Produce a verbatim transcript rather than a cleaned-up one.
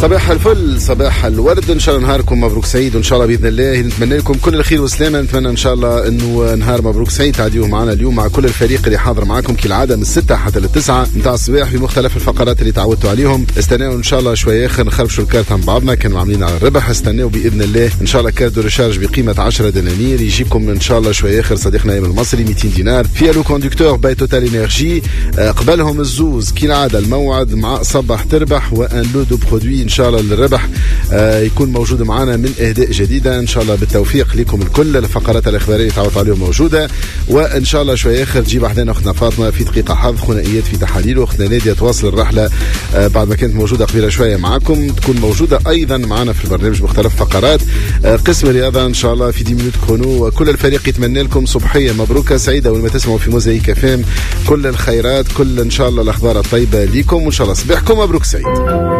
صباح الفل، صباح الورد، ان شاء الله نهاركم مبروك سعيد، وان شاء الله باذن الله نتمنى لكم كل الخير والسلامه. نتمنى ان شاء الله انه نهار مبروك سعيد تعديوه معنا اليوم مع كل الفريق اللي حاضر معاكم كالعاده من الستة حتى للتسعة نتاع الصباح بمختلف الفقرات اللي تعودتوا عليهم. استناو ان شاء الله شويه اخر نخربشوا الكارت عن بعضنا، كانوا عاملين على الربح. استناو باذن الله ان شاء الله كارت دو ريشارج بقيمه عشرة دنانير يجيكم ان شاء الله شويه اخر صديقنا ايمن المصري مئتين دينار. فيها لو كوندكتور باي توتال انرجي، قبلهم الزوز كالعاده الموعد مع صباح تربح وان لو دو برودوي ان شاء الله للربح آه يكون موجود معنا من اهداء جديده ان شاء الله. بالتوفيق لكم الكل. الفقرات الاخباريه تعودوا عليهم موجوده، وان شاء الله شويه اخر تجيب احدانا اختنا فاطمه في دقيقه حظ، ثنائيات في تحاليل، واختنا ناديه تواصل الرحله آه بعد ما كانت موجوده قبيله شويه معاكم، تكون موجوده ايضا معنا في البرنامج مختلف فقرات. آه قسم الرياضه ان شاء الله في عشرة مينوت كرونو، وكل الفريق يتمنى لكم صبحيه مبروكه سعيده، ولما تسمعوا في موزايك اف ام كل الخيرات، كل ان شاء الله الاخبار الطيبه ليكم، وان شاء الله صباحكم مبروك سعيد.